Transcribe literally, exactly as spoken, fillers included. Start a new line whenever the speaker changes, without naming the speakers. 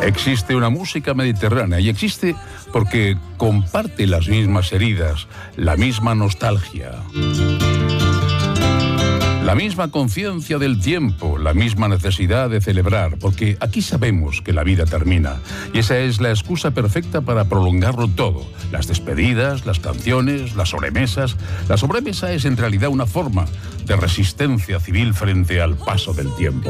Existe una música mediterránea y existe porque comparte las mismas heridas, la misma nostalgia, la misma conciencia del tiempo, la misma necesidad de celebrar, porque aquí sabemos que la vida termina y esa es la excusa perfecta para prolongarlo todo. Las despedidas, las canciones, las sobremesas. La sobremesa es en realidad una forma de resistencia civil frente al paso del tiempo.